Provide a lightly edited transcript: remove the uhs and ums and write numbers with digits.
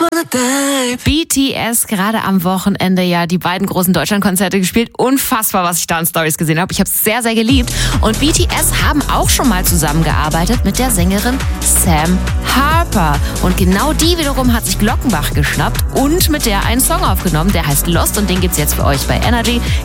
BTS gerade am Wochenende ja die beiden großen Deutschlandkonzerte gespielt. Unfassbar, was ich da in Stories gesehen habe. Ich habe es sehr, sehr geliebt. Und BTS haben auch schon mal zusammengearbeitet mit der Sängerin Sam Harper. Und genau die wiederum hat sich Glockenbach geschnappt und mit der einen Song aufgenommen, der heißt Lost, und den gibt's jetzt für euch bei Energy.